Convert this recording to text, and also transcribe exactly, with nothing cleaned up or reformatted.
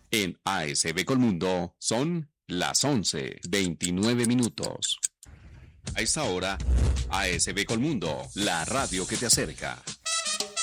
En A S B Colmundo son las once, veintinueve minutos. A esta hora, A S B Colmundo, la radio que te acerca.